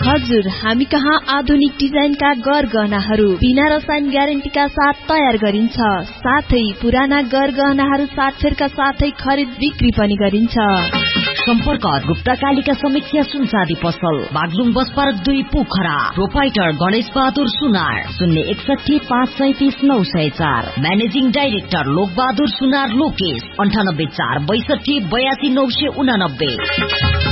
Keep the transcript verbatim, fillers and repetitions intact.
हजुर, हामी कहाँ आधुनिक डिजाइनका गरगहनाहरू बिना रसायन ग्यारेन्टीका साथ तयार गरिन्छ। साथै पुराना गरगहनाहरू साटफेरका साथै खरिद बिक्री पनि गरिन्छ। सम्पर्क गुप्ता कालिका समीक्षा सुनचाँदी पसल, बागलुङ बस पार्क दुई, पोखरा। प्रोपाइटर गणेश बहादुर सुनार, शून्य एकसठी पाँच सैतिस नौ सय चार। म्यानेजिङ डाइरेक्टर लोक बहादुर सुनार लोकेश, अन्ठानब्बे चार बैसठी बयासी नौ सय उनानब्बे।